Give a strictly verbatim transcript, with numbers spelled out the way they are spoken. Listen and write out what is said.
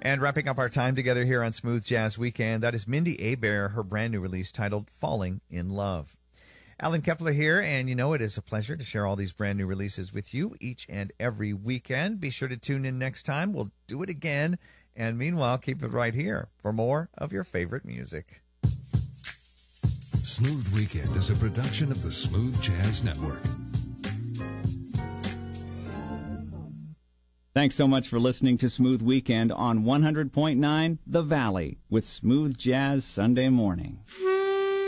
And wrapping up our time together here on Smooth Jazz Weekend, that is Mindy Abair, her brand new release titled Falling in Love. Alan Kepler here, and you know it is a pleasure to share all these brand new releases with you each and every weekend. Be sure to tune in next time. We'll do it again. And meanwhile, keep it right here for more of your favorite music. Smooth Weekend is a production of the Smooth Jazz Network. Thanks so much for listening to Smooth Weekend on one hundred point nine The Valley with Smooth Jazz Sunday Morning.